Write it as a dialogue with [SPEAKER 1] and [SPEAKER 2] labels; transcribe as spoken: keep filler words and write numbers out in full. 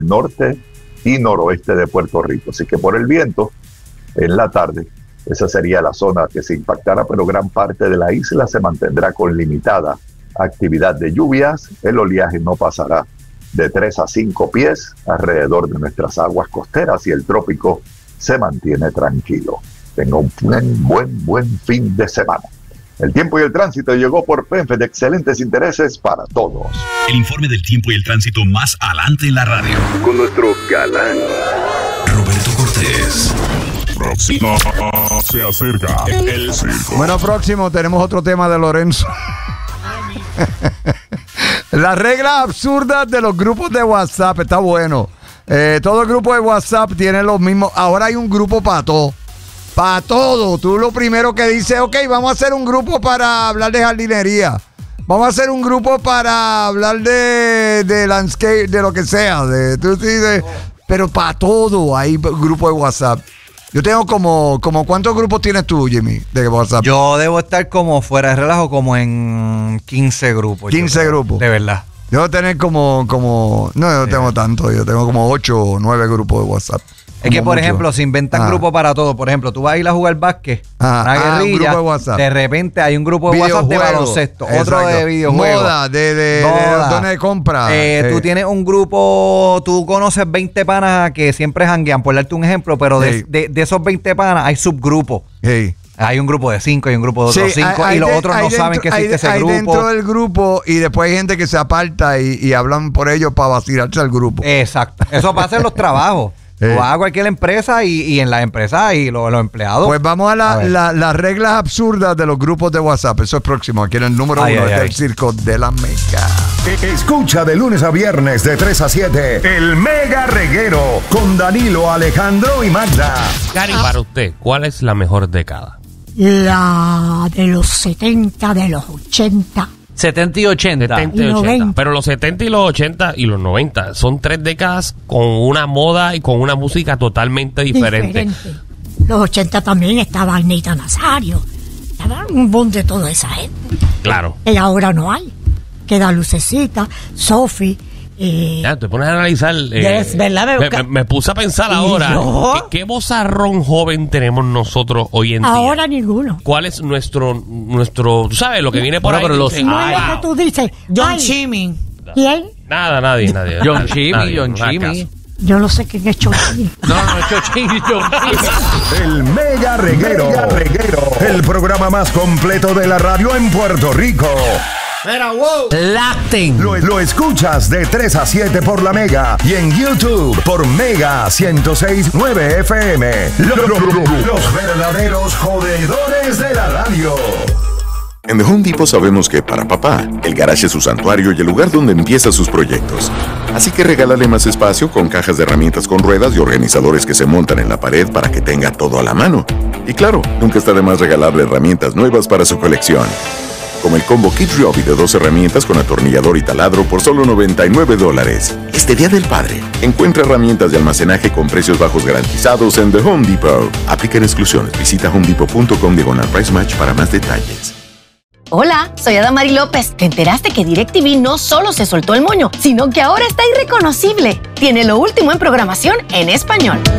[SPEAKER 1] norte y noroeste de Puerto Rico. Así que por el viento, en la tarde, esa sería la zona que se impactará, pero gran parte de la isla se mantendrá con limitada actividad de lluvias. El oleaje no pasará de tres a cinco pies alrededor de nuestras aguas costeras y el trópico se mantiene tranquilo. Tenga un buen, buen, buen fin de semana. El tiempo y el tránsito llegó por Penfe de excelentes intereses para todos.
[SPEAKER 2] El informe del tiempo y el tránsito más adelante en la radio.
[SPEAKER 3] Con nuestro galán
[SPEAKER 2] Roberto Cortés.
[SPEAKER 4] Próximo se acerca el circo.
[SPEAKER 5] Bueno, próximo tenemos otro tema de Lorenzo. Las reglas absurdas de los grupos de WhatsApp. Está bueno. Eh, todo el grupo de WhatsApp tiene los mismos. Ahora hay un grupo para todo. Para todo. Tú lo primero que dices, ok, vamos a hacer un grupo para hablar de jardinería. Vamos a hacer un grupo para hablar de, de landscape, de lo que sea. De, tú dices, pero para todo hay grupo de WhatsApp. Yo tengo como, como ¿cuántos grupos tienes tú, Jimmy, de WhatsApp?
[SPEAKER 6] Yo debo estar como fuera de relajo, como en quince grupos.
[SPEAKER 5] quince grupos.
[SPEAKER 6] De verdad.
[SPEAKER 5] Yo debo tener como, como, no, yo no tengo tanto, yo tengo como ocho o nueve grupos de WhatsApp.
[SPEAKER 6] Es que, por mucho. ejemplo, se inventan ah. grupos para todo. Por ejemplo, tú vas a ir a jugar básquet,
[SPEAKER 5] ah,
[SPEAKER 6] una
[SPEAKER 5] ah,
[SPEAKER 6] guerrilla,
[SPEAKER 5] un grupo de WhatsApp.
[SPEAKER 6] De repente hay un grupo de WhatsApp de baloncesto,
[SPEAKER 5] Exacto.
[SPEAKER 6] otro de videojuegos.
[SPEAKER 5] Moda, de, de,
[SPEAKER 6] Moda.
[SPEAKER 5] de, de, de compra.
[SPEAKER 6] Eh, eh. Tú tienes un grupo, tú conoces veinte panas que siempre janguean, por darte un ejemplo, pero de, hey. de, de esos veinte panas hay subgrupos.
[SPEAKER 5] Hey.
[SPEAKER 6] Hay un grupo de cinco y un grupo de otros
[SPEAKER 5] sí,
[SPEAKER 6] cinco
[SPEAKER 5] hay,
[SPEAKER 6] y los
[SPEAKER 5] hay
[SPEAKER 6] otros
[SPEAKER 5] de,
[SPEAKER 6] no
[SPEAKER 5] dentro,
[SPEAKER 6] saben que existe
[SPEAKER 5] hay,
[SPEAKER 6] ese
[SPEAKER 5] hay
[SPEAKER 6] grupo. Hay
[SPEAKER 5] dentro del grupo y después hay gente que se aparta y, y hablan por ellos para vacilarse al grupo.
[SPEAKER 6] Exacto. Eso pasa en los trabajos. Tú
[SPEAKER 5] Eh.
[SPEAKER 6] vas a cualquier empresa y, y en las empresas y los, los empleados.
[SPEAKER 5] Pues vamos a, la, a la, las reglas absurdas de los grupos de WhatsApp. Eso es próximo. Aquí en el número
[SPEAKER 6] ay,
[SPEAKER 5] uno
[SPEAKER 6] ay,
[SPEAKER 5] es
[SPEAKER 6] ay.
[SPEAKER 5] el Circo de la Mega.
[SPEAKER 3] Escucha de lunes a viernes de tres a siete el Mega Reguero con Danilo, Alejandro y Magda.
[SPEAKER 7] Cari, para usted, ¿cuál es la mejor década?
[SPEAKER 8] La de los setenta, de los ochenta.
[SPEAKER 7] setenta y ochenta. setenta y
[SPEAKER 8] Y
[SPEAKER 7] ochenta.
[SPEAKER 8] noventa.
[SPEAKER 7] Pero los setenta y los ochenta y los noventa son tres décadas con una moda y con una música totalmente diferente.
[SPEAKER 8] Diferente. Los ochenta también estaba Anita Nazario. Estaba un boom de toda esa gente.
[SPEAKER 7] Claro.
[SPEAKER 8] Y ahora no hay. Queda Lucecita, Sophie. Eh,
[SPEAKER 7] Ya, te pones a analizar. Eh,
[SPEAKER 9] Es verdad, me
[SPEAKER 7] me,
[SPEAKER 9] busca-
[SPEAKER 7] me- me puse a pensar
[SPEAKER 8] ¿Y
[SPEAKER 7] ahora.
[SPEAKER 8] yo?
[SPEAKER 7] ¿qué, ¿Qué vozarrón joven tenemos nosotros hoy en día?
[SPEAKER 8] ahora ninguno.
[SPEAKER 7] ¿Cuál es nuestro, nuestro, tú sabes, lo que viene por
[SPEAKER 6] Bueno,
[SPEAKER 7] ahí?
[SPEAKER 6] pero los-
[SPEAKER 7] Dice,
[SPEAKER 8] No
[SPEAKER 7] "Ay,
[SPEAKER 8] es lo que tú dices.
[SPEAKER 9] John
[SPEAKER 8] ay,
[SPEAKER 9] Chimmy.
[SPEAKER 8] ¿Quién?
[SPEAKER 7] Nada, nadie, nadie.
[SPEAKER 6] John
[SPEAKER 7] nadie,
[SPEAKER 6] Chimmy,
[SPEAKER 7] nadie,
[SPEAKER 6] John
[SPEAKER 7] no hagas
[SPEAKER 6] Chimmy.
[SPEAKER 7] caso.
[SPEAKER 8] Yo no sé quién es Chommy.
[SPEAKER 6] No, no, no, John Chimmy, John Chimmy.
[SPEAKER 3] El Mega Reguero. Mega Reguero. El programa más completo de la radio en Puerto Rico.
[SPEAKER 9] Lacten.
[SPEAKER 3] Lo, lo escuchas de tres a siete por la Mega y en YouTube por Mega ciento seis punto nueve F M. Lo- lo- lo- Los verdaderos jodedores de la radio.
[SPEAKER 10] En The Home Depot sabemos que para papá, el garage es su santuario y el lugar donde empieza sus proyectos. Así que regálale más espacio con cajas de herramientas con ruedas y organizadores que se montan en la pared para que tenga todo a la mano. Y claro, nunca está de más regalarle herramientas nuevas para su colección. Como el combo Kid Robbie de dos herramientas con atornillador y taladro por solo noventa y nueve dólares. Este Día del Padre, encuentra herramientas de almacenaje con precios bajos garantizados en The Home Depot. Aplican exclusiones. Visita homedepot.com diagonal price match para más detalles.
[SPEAKER 11] Hola, soy Adamari López. ¿Te enteraste que DirecTV no solo se soltó el moño, sino que ahora está irreconocible? Tiene lo último en programación en español.